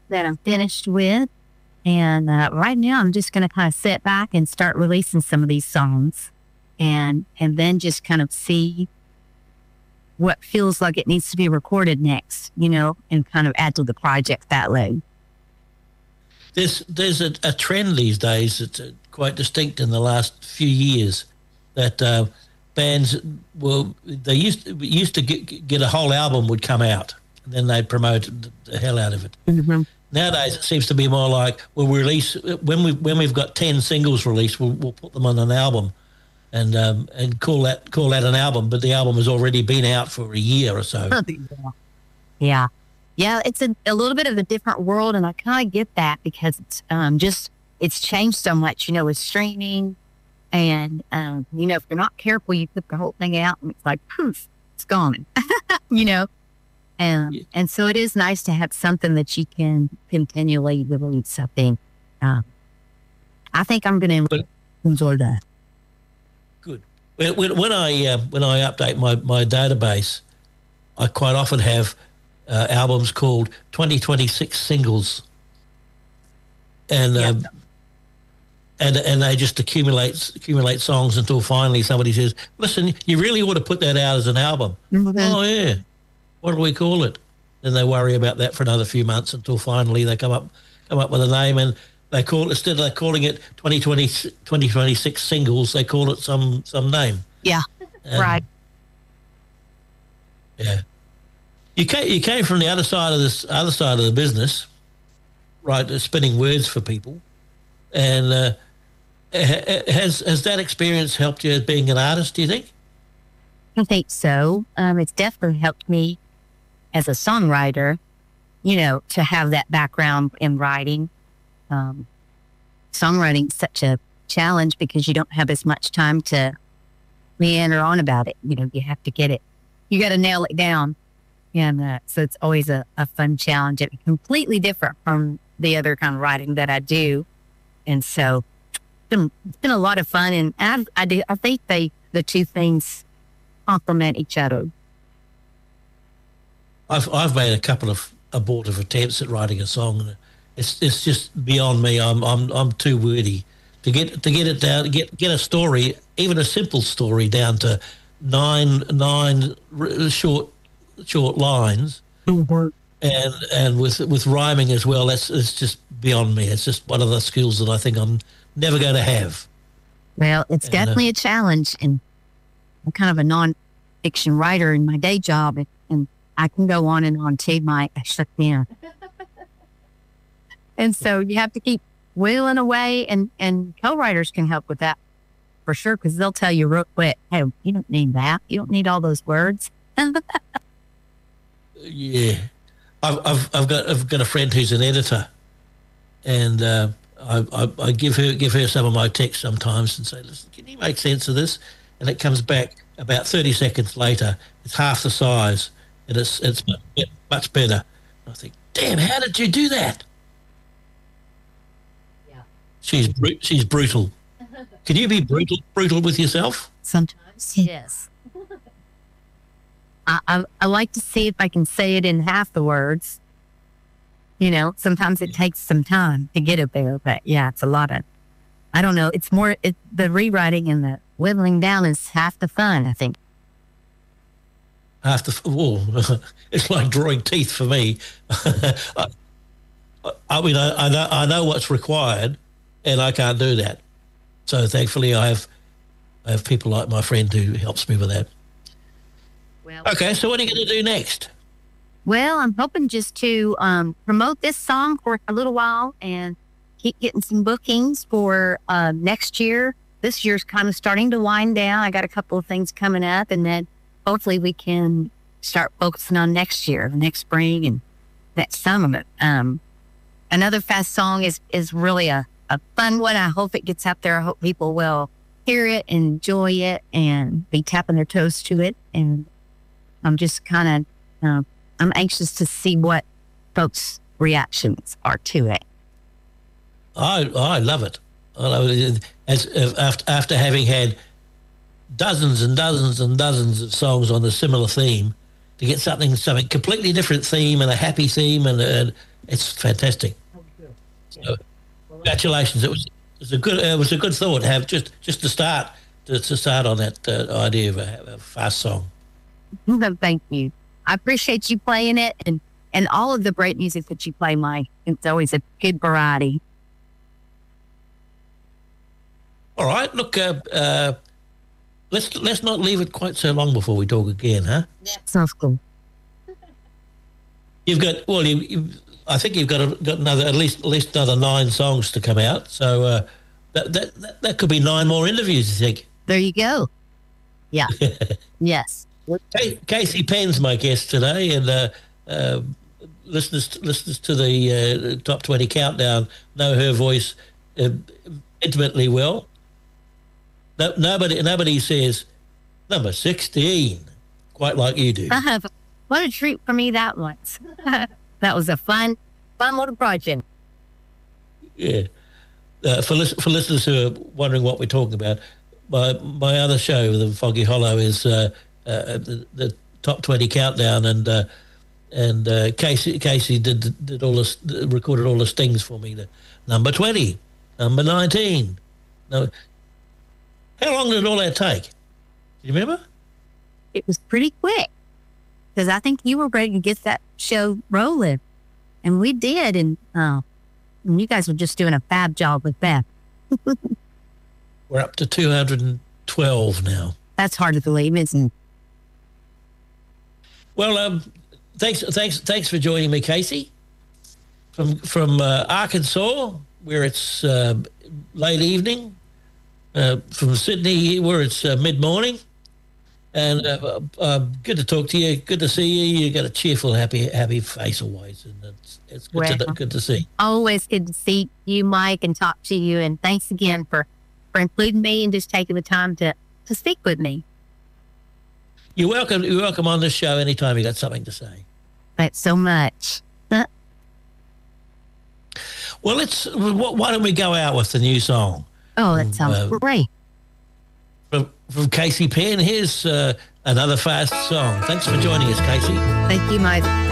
that I'm finished with. And right now, I'm just going to kind of sit back and start releasing some of these songs, and then just kind of see what feels like it needs to be recorded next, and kind of add to the project that way. There's a trend these days that's quite distinct in the last few years that bands used to get a whole album would come out, and then they'd promote the hell out of it. Mm-hmm. Nowadays, it seems to be more like we'll release when we've got 10 singles released, we'll put them on an album, and call that an album. But the album has already been out for a year or so. Yeah, it's a little bit of a different world, and I kind of get that because it's changed so much. With streaming, and if you're not careful, you put the whole thing out, and it's like poof, it's gone. And so it is nice to have something that you can continually release. I think I'm going to enjoy that. Good. When I update my database, I quite often have albums called 2026 singles, and they just accumulate songs until finally somebody says, "Listen, you really ought to put that out as an album." Mm-hmm. Oh yeah. What do we call it? Then they worry about that for another few months until finally they come up with a name, and they instead of calling it 2026 singles, they call it some name. Yeah, right. Yeah, you came from the other side of the business, right? Spinning words for people, and has that experience helped you as being an artist? Do you think? I think so. It's definitely helped me as a songwriter, to have that background in writing. Songwriting is such a challenge because you don't have as much time to meander on about it. You have to get it. You got to nail it down. And so it's always a fun challenge. It's completely different from the other kind of writing that I do. And so it's been a lot of fun. And I think the two things complement each other. I've made a couple of abortive attempts at writing a song. It's just beyond me. I'm too wordy to get it down. Get a story, even a simple story, down to nine short lines, and with rhyming as well. It's just beyond me. It's just one of the skills that I think I'm never going to have. Well, it's definitely a challenge, and I'm kind of a non-fiction writer in my day job, and I can go on and on too, Mike. I shut down. And so you have to keep wheeling away, and co-writers can help with that for sure, because they'll tell you real quick, hey, you don't need that. You don't need all those words. Yeah. I've got a friend who's an editor, and I give her some of my text sometimes and say, listen, can you make sense of this? And it comes back about 30 seconds later. It's half the size, and it's much better. I think, damn, how did you do that? Yeah, she's brutal. Can you be brutal with yourself? Sometimes, yes. I like to see if I can say it in half the words. Sometimes it takes some time to get it there, but yeah, it's a lot of, I don't know. It's more, the rewriting and the whittling down is half the fun, I think. It's like drawing teeth for me. I mean, I know what's required, and I can't do that. So thankfully, I have people like my friend who helps me with that. Well, okay, so what are you going to do next? Well, I'm hoping just to promote this song for a little while and keep getting some bookings for next year. This year's kind of starting to wind down. I got a couple of things coming up, and then hopefully we can start focusing on next year, next spring, and next summer. Another fast song is really a fun one. I hope it gets out there. I hope people will hear it, enjoy it, and be tapping their toes to it. And I'm just kind of, I'm anxious to see what folks' reactions are to it. I love it. I love it. After having had dozens and dozens and dozens of songs on a similar theme, to get something completely different theme and a happy theme and It's fantastic. So, congratulations! It was a good thought to have just to start on that idea of a fast song. Thank you. I appreciate you playing it and all of the great music that you play, Mike. It's always a good variety. All right, look, let's not leave it quite so long before we talk again, huh? Yeah, sounds cool. You've got I think you've got another at least another 9 songs to come out. So that could be 9 more interviews. You think? There you go. Yeah. Yes. Casey Penn's my guest today, and listeners to the Top 20 Countdown know her voice intimately well. Nobody says number 16 quite like you do. What a treat for me that was. That was a fun little project. Yeah. For listeners who are wondering what we're talking about, my other show, the Foggy Hollow, is the Top 20 Countdown, and Casey did all this, recorded all the stings for me. The number 20, number 19. No, how long did all that take? Do you remember? It was pretty quick because I think you were ready to get that show rolling, and we did, and you guys were just doing a fab job with that. We're up to 212 now. That's hard to believe, isn't it? Well, thanks for joining me, Casey, from Arkansas, where it's late evening, from Sydney, where it's mid-morning, and good to talk to you. Good to see you. You got a cheerful, happy face always, and it's good to see. Always good to see you, Mike, and talk to you. And thanks again for including me and just taking the time to speak with me. You're welcome. You're welcome on this show anytime you got something to say. Thanks so much. Well, why don't we go out with the new song? Oh, that sounds great. From Casey Penn, here's another fast song. Thanks for joining us, Casey. Thank you, Mike.